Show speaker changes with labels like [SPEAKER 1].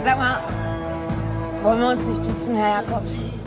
[SPEAKER 1] Sag mal, wollen wir uns nicht duzen, Herr Jakobs?